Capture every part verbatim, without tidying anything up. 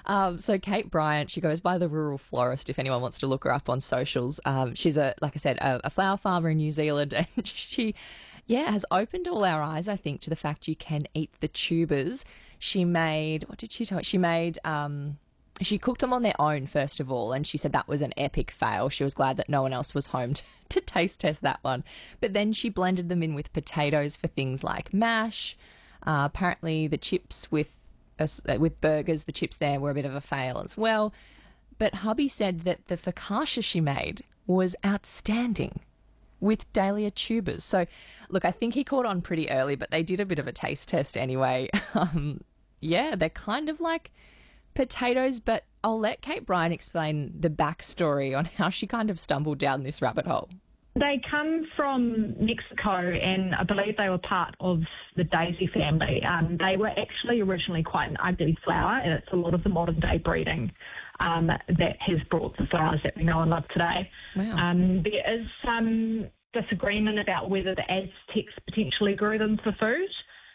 Um, so Kate Bryant, she goes by the Rural Florist if anyone wants to look her up on socials. Um, she's a, like I said, a, a flower farmer in New Zealand, and she, yeah, has opened all our eyes, I think, to the fact you can eat the tubers. She made, what did she tell me? She made, um, she cooked them on their own, first of all, and she said that was an epic fail. She was glad that no one else was home to, to taste test that one. But then she blended them in with potatoes for things like mash. Uh, apparently the chips with uh, with burgers, the chips there were a bit of a fail as well. But hubby said that the focaccia she made was outstanding with dahlia tubers. So, look, I think he caught on pretty early, but they did a bit of a taste test anyway. Um, yeah, they're kind of like potatoes, but I'll let Kate Bryant explain the backstory on how she kind of stumbled down this rabbit hole. They come from Mexico, and I believe they were part of the daisy family. Um, they were actually originally quite an ugly flower, and it's a lot of the modern day breeding um, that has brought the flowers that we know and love today. Wow. Um, there is some disagreement about whether the Aztecs potentially grew them for food.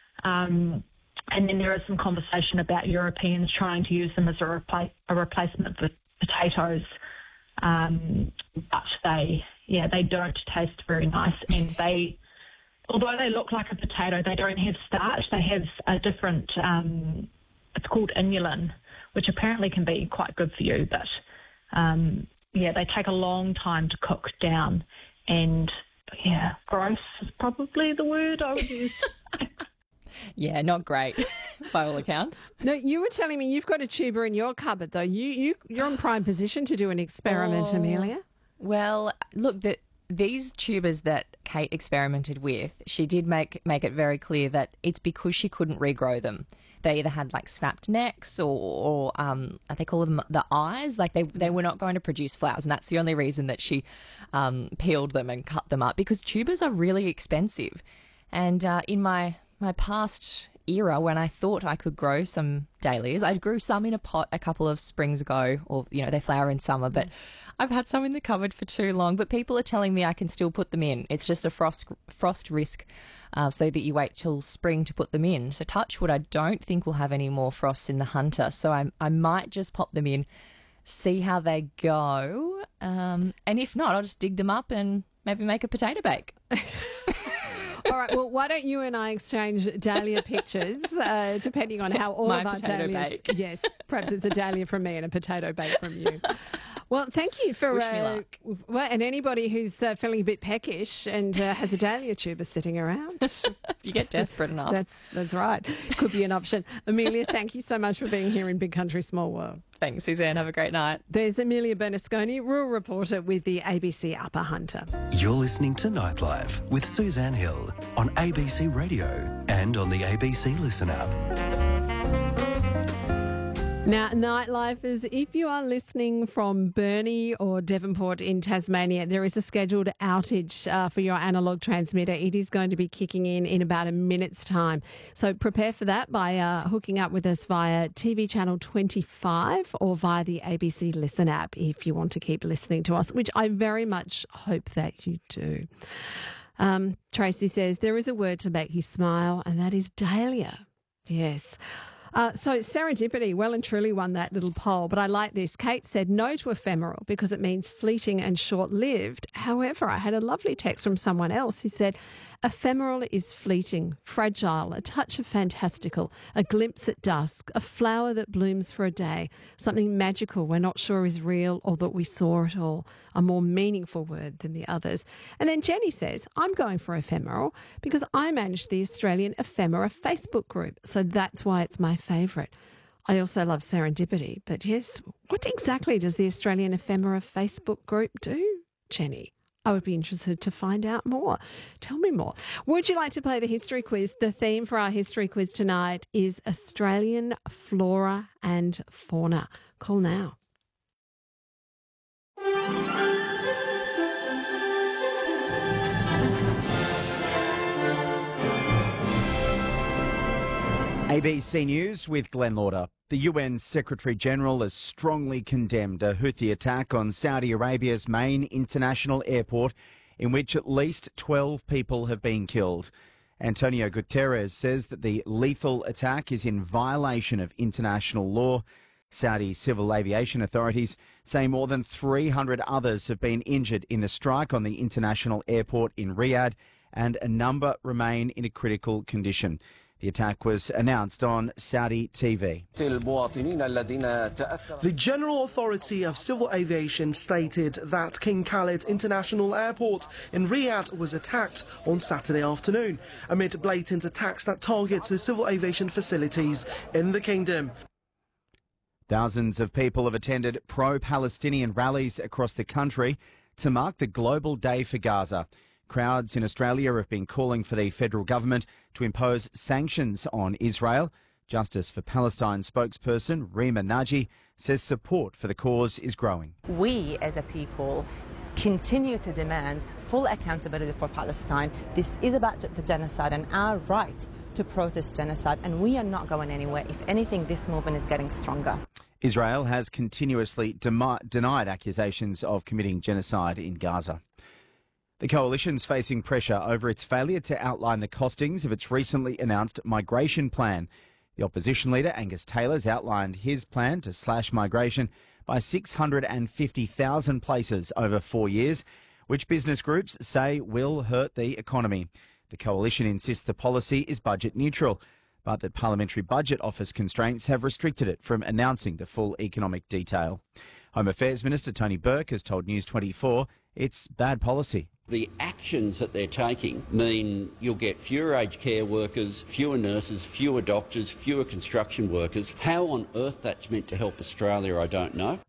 Um, and then there is some conversation about Europeans trying to use them as a, repla- a replacement for potatoes. Um, but they, yeah, they don't taste very nice, and they, although they look like a potato, they don't have starch. They have a different, um, it's called inulin, which apparently can be quite good for you, but um, yeah, they take a long time to cook down, and yeah, gross is probably the word I would use. Yeah, not great by all accounts. No, you were telling me you've got a tuber in your cupboard, though. You, you, you're in prime position to do an experiment, oh, Amelia. Well, look, the, these tubers that Kate experimented with, she did make make it very clear that it's because she couldn't regrow them. They either had like snapped necks or, or um, they call them the eyes. Like they, they were not going to produce flowers, and that's the only reason that she um, peeled them and cut them up, because tubers are really expensive. And uh, in my my past era, when I thought I could grow some dahlias, I grew some in a pot a couple of springs ago, or, you know, they flower in summer, but I've had some in the cupboard for too long. But people are telling me I can still put them in. It's just a frost frost risk, uh, so that you wait till spring to put them in. So touch wood, I don't think we'll have any more frosts in the Hunter, so I, I might just pop them in, see how they go, um, and if not, I'll just dig them up and maybe make a potato bake. All right, well, why don't you and I exchange dahlia pictures, uh, depending on how all My of our potato dahlias... bake. Yes, perhaps it's a dahlia from me and a potato bake from you. Well, thank you for... Wish me uh, luck. Well, and anybody who's uh, feeling a bit peckish and uh, has a dahlia tuber sitting around. If you get desperate enough. That's, that's right. Could be an option. Amelia, thank you so much for being here in Big Country, Small World. Thanks, Suzanne. Have a great night. There's Amelia Bernasconi, rural reporter with the A B C Upper Hunter. You're listening to Nightlife with Suzanne Hill on A B C Radio and on the A B C Listen app. Now, Nightlifers, if you are listening from Burnie or Devonport in Tasmania, there is a scheduled outage uh, for your analogue transmitter. It is going to be kicking in in about a minute's time. So prepare for that by uh, hooking up with us via T V channel twenty-five or via the A B C Listen app if you want to keep listening to us, which I very much hope that you do. Um, Tracy says, there is a word to make you smile, and that is dahlia. Yes. Uh, so serendipity well and truly won that little poll, but I like this. Kate said no to ephemeral because it means fleeting and short-lived. However, I had a lovely text from someone else who said ephemeral is fleeting, fragile, a touch of fantastical, a glimpse at dusk, a flower that blooms for a day, something magical we're not sure is real or that we saw it all, a more meaningful word than the others. And then Jenny says, I'm going for ephemeral because I manage the Australian Ephemera Facebook group, so that's why it's my favourite. I also love serendipity, but yes, what exactly does the Australian Ephemera Facebook group do, Jenny? I would be interested to find out more. Tell me more. Would you like to play the history quiz? The theme for our history quiz tonight is Australian flora and fauna. Call now. A B C News with Glenn Lauder. The U N Secretary-General has strongly condemned a Houthi attack on Saudi Arabia's main international airport in which at least twelve people have been killed. Antonio Guterres says that the lethal attack is in violation of international law. Saudi civil aviation authorities say more than three hundred others have been injured in the strike on the international airport in Riyadh, and a number remain in a critical condition. The attack was announced on Saudi T V. The General Authority of Civil Aviation stated that King Khalid International Airport in Riyadh was attacked on Saturday afternoon amid blatant attacks that target the civil aviation facilities in the kingdom. Thousands of people have attended pro-Palestinian rallies across the country to mark the Global Day for Gaza. Crowds in Australia have been calling for the federal government to impose sanctions on Israel. Justice for Palestine spokesperson Rima Naji says support for the cause is growing. We as a people continue to demand full accountability for Palestine. This is about the genocide and our right to protest genocide, and we are not going anywhere. If anything, this movement is getting stronger. Israel has continuously demi- denied accusations of committing genocide in Gaza. The coalition's facing pressure over its failure to outline the costings of its recently announced migration plan. The opposition leader, Angus Taylor's, outlined his plan to slash migration by six hundred fifty thousand places over four years, which business groups say will hurt the economy. The coalition insists the policy is budget neutral, but the Parliamentary Budget Office constraints have restricted it from announcing the full economic detail. Home Affairs Minister Tony Burke has told News twenty-four it's bad policy. The actions that they're taking mean you'll get fewer aged care workers, fewer nurses, fewer doctors, fewer construction workers. How on earth that's meant to help Australia, I don't know.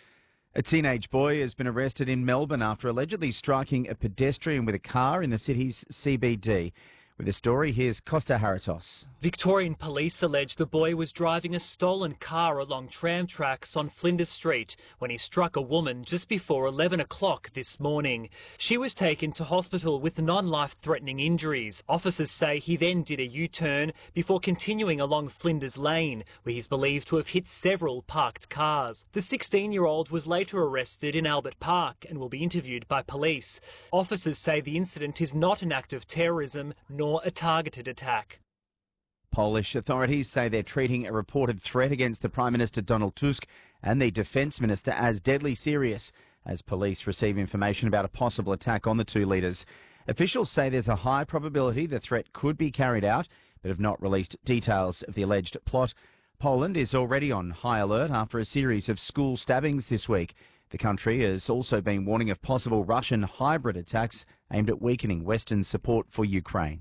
A teenage boy has been arrested in Melbourne after allegedly striking a pedestrian with a car in the city's C B D. With the story, here's Costa Haratos. Victorian police allege the boy was driving a stolen car along tram tracks on Flinders Street when he struck a woman just before eleven o'clock this morning. She was taken to hospital with non-life-threatening injuries. Officers say he then did a U-turn before continuing along Flinders Lane, where he's believed to have hit several parked cars. The sixteen-year-old was later arrested in Albert Park and will be interviewed by police. Officers say the incident is not an act of terrorism nor a targeted attack. Polish authorities say they're treating a reported threat against the Prime Minister Donald Tusk and the Defence Minister as deadly serious as police receive information about a possible attack on the two leaders. Officials say there's a high probability the threat could be carried out, but have not released details of the alleged plot. Poland is already on high alert after a series of school stabbings this week. The country has also been warning of possible Russian hybrid attacks aimed at weakening Western support for Ukraine.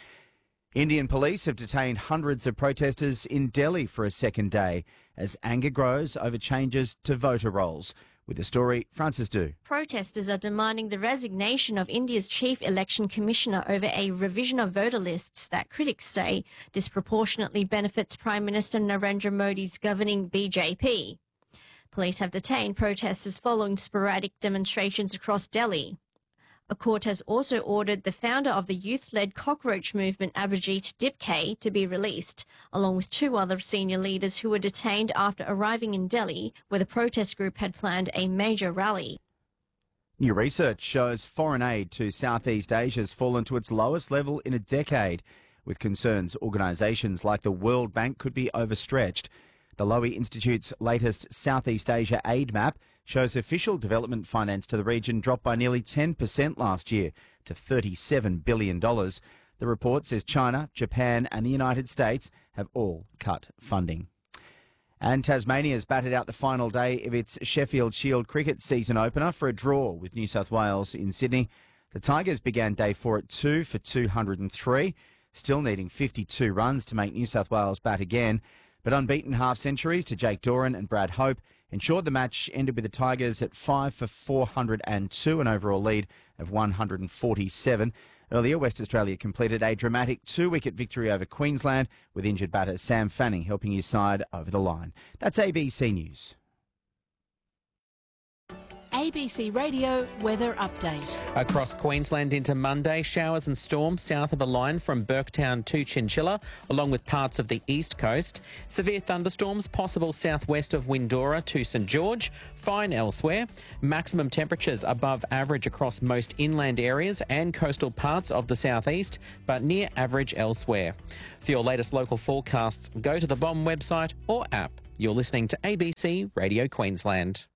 Indian police have detained hundreds of protesters in Delhi for a second day as anger grows over changes to voter rolls. With the story, Francis Du. Protesters are demanding the resignation of India's chief election commissioner over a revision of voter lists that critics say disproportionately benefits Prime Minister Narendra Modi's governing B J P. Police have detained protesters following sporadic demonstrations across Delhi. A court has also ordered the founder of the youth-led cockroach movement, Abhijit Dipke, to be released, along with two other senior leaders who were detained after arriving in Delhi, where the protest group had planned a major rally. New research shows foreign aid to Southeast Asia has fallen to its lowest level in a decade, with concerns organisations like the World Bank could be overstretched. The Lowy Institute's latest Southeast Asia aid map shows official development finance to the region dropped by nearly ten percent last year to thirty-seven billion dollars. The report says China, Japan and the United States have all cut funding. And Tasmania's batted out the final day of its Sheffield Shield cricket season opener for a draw with New South Wales in Sydney. The Tigers began day four at two for two hundred three, still needing fifty-two runs to make New South Wales bat again. But unbeaten half-centuries to Jake Doran and Brad Hope ensured the match ended with the Tigers at five for four hundred two, an overall lead of one hundred forty-seven. Earlier, West Australia completed a dramatic two-wicket victory over Queensland, with injured batter Sam Fanning helping his side over the line. That's A B C News. A B C Radio Weather Update. Across Queensland into Monday, showers and storms south of the line from Burketown to Chinchilla, along with parts of the east coast. Severe thunderstorms possible southwest of Windora to St George. Fine elsewhere. Maximum temperatures above average across most inland areas and coastal parts of the southeast, but near average elsewhere. For your latest local forecasts, go to the B O M website or app. You're listening to A B C Radio Queensland.